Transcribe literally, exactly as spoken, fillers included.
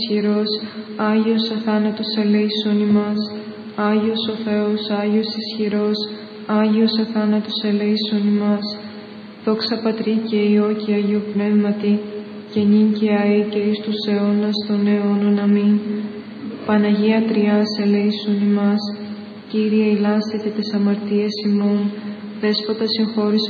ισχυρός, Άγιος αθάνατος ελέησον ημάς. Άγιος ο Θεός, Άγιος ισχυρός, Άγιος αθάνατος ελέησον ημάς. Δόξα Πατρί και Υιό και Αγίου Πνεύματι, και νυν και αεί και εις τους αιώνας των αιώνων. Αμήν. Παναγία Τριάς ελέησον ημάς. Κύριε, ηλάσθητε τες αμαρτίες ημών. Δέσποτα, συγχώρησον